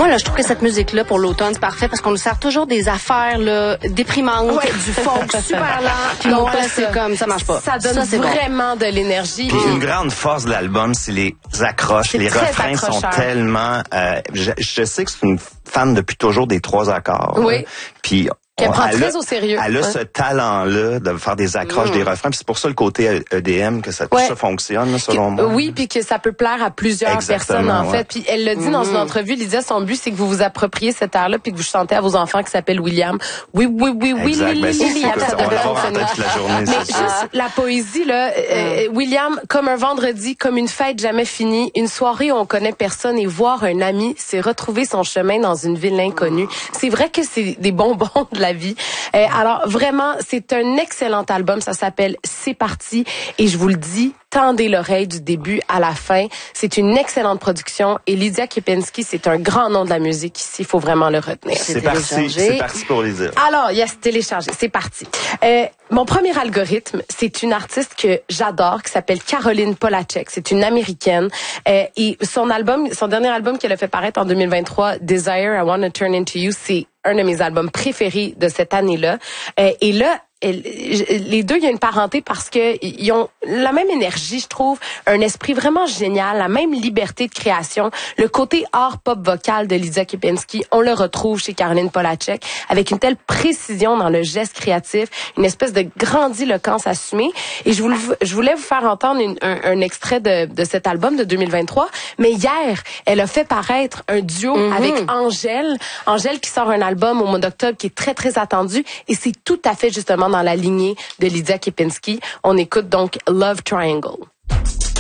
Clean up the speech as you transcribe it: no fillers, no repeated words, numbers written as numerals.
Moi, là, je trouve que cette musique-là, pour l'automne, c'est parfait parce qu'on nous sert toujours des affaires là, déprimantes, du folk super lent. Puis moi, là, c'est comme, ça marche pas. Ça donne vraiment de l'énergie. Puis une grande force de l'album, c'est les accroches. Les refrains sont tellement... je sais que c'est une fan depuis toujours des 3 accords. Oui. Puis... Qu'elle prend très au sérieux. Elle a ce talent-là de faire des accroches, des refrains. Puis c'est pour ça le côté EDM que ça fonctionne, selon moi. Oui, puis que ça peut plaire à plusieurs personnes, en fait. Puis elle l'a dit dans une entrevue, Lydia, son but, c'est que vous vous appropriez cet air-là puis que vous chantez à vos enfants qui s'appelle William. Oui, on va l'avoir en tête toute la journée, mais juste la poésie, là, William, comme un vendredi, comme une fête jamais finie, une soirée où on connaît personne et voir un ami, c'est retrouver son chemin dans une ville inconnue. C'est vrai que c'est des bonbons de la vie. Alors vraiment, c'est un excellent album. Ça s'appelle C'est parti. Et je vous le dis, tendez l'oreille du début à la fin. C'est une excellente production. Et Lydia Kepinski, c'est un grand nom de la musique ici. Il faut vraiment le retenir. C'est parti pour Lydia. Alors, yes, téléchargé. C'est parti. Mon premier algorithme, c'est une artiste que j'adore qui s'appelle Caroline Polachek. C'est une Américaine. Et son dernier album qu'elle a fait paraître en 2023, Desire, I Wanna Turn Into You, c'est un de mes albums préférés de cette année-là. Et là, les deux, il y a une parenté parce que ils ont la même énergie, je trouve, un esprit vraiment génial, la même liberté de création. Le côté art pop vocal de Lydia Kepinski, on le retrouve chez Caroline Polachek avec une telle précision dans le geste créatif, une espèce de grandiloquence assumée. Et je voulais vous faire entendre un extrait de cet album de 2023. Mais hier, elle a fait paraître un duo avec Angèle. Angèle qui sort un album au mois d'octobre qui est très, très attendu. Et c'est tout à fait justement dans la lignée de Lydia Kepinski. On écoute donc Love Triangle.